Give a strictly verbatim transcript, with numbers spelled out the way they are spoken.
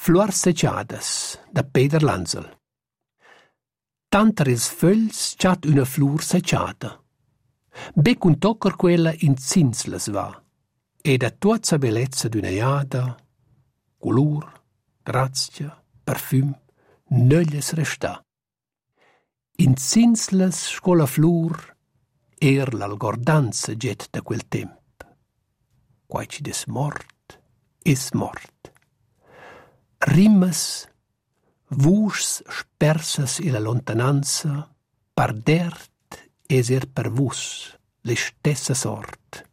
Fluors secciadas da Peter Lanzel. Tanter ils fögls chat una flur secciada. Be cun toccer quella in zinslas va, e da tuazza bellezza d'una iada, colur, grazia, parfüm, nöglies resta. In zinslas scola flur er l'algordanza get da quel temp. Quai ci des mort, es mort. Rimas, vuschs spersas in la lontananza, pardert es er per vus, le stessa sort.